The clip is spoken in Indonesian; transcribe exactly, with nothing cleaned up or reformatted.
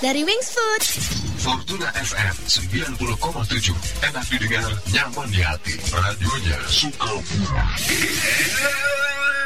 dari Wings Food. Fortuna F M sembilan puluh koma tujuh. Enak didengar, nyaman di hati. Radionya suka.